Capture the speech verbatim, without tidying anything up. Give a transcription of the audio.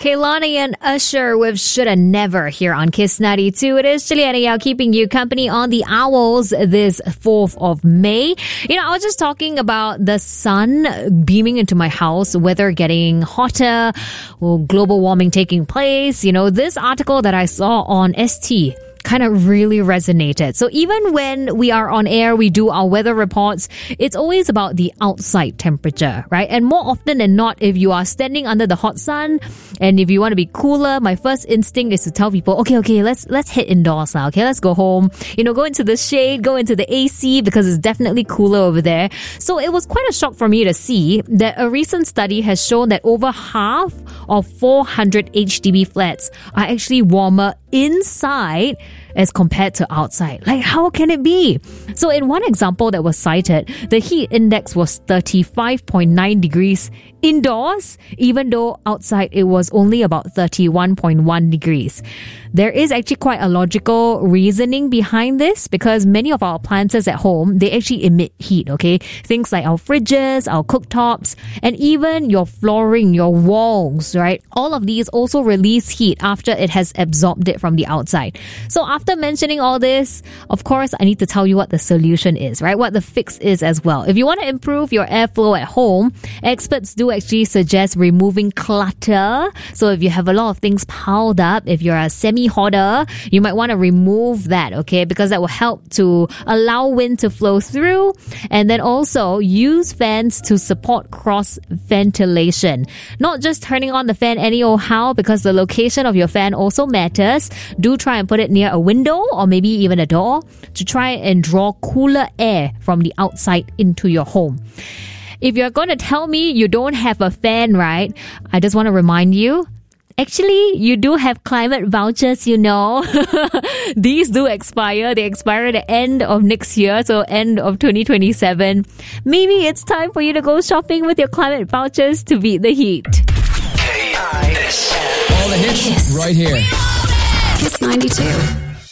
Kehlani and Usher with Shoulda Never here on Kiss ninety-two. It is Juliana Yao keeping you company on the Owls this fourth of May. You know, I was just talking about the sun beaming into my house, weather getting hotter, well, global warming taking place. You know, this article that I saw on S T kind of really resonated. So even when we are on air, we do our weather reports, it's always about the outside temperature, right? And more often than not, if you are standing under the hot sun and if you want to be cooler, my first instinct is to tell people, okay, okay, let's let's head indoors now. Okay, let's go home. You know, go into the shade, go into the A C because it's definitely cooler over there. So it was quite a shock for me to see that a recent study has shown that over half of four hundred H D B flats are actually warmer inside as compared to outside. Like, how can it be? So in one example that was cited, the heat index was thirty-five point nine degrees indoors, even though outside it was only about thirty-one point one degrees. There is actually quite a logical reasoning behind this because many of our appliances at home, they actually emit heat, okay? Things like our fridges, our cooktops, and even your flooring, your walls, right? All of these also release heat after it has absorbed it from the outside. So after mentioning all this, of course, I need to tell you what the solution is, right? What the fix is as well. If you want to improve your airflow at home, experts do actually suggest removing clutter. So if you have a lot of things piled up, if you're a semi-hoarder, you might want to remove that, okay? Because that will help to allow wind to flow through, and then also use fans to support cross ventilation. Not just turning on the fan any old how, because the location of your fan also matters. Do try and put it near a window or maybe even a door to try and draw cooler air from the outside into your home. If you're going to tell me you don't have a fan, right, I just want to remind you, actually, you do have climate vouchers, you know. These do expire. They expire at the end of next year, so end of twenty twenty-seven. Maybe it's time for you to go shopping with your climate vouchers to beat the heat. K I S S. All the hits Kiss. right here. Kiss ninety-two.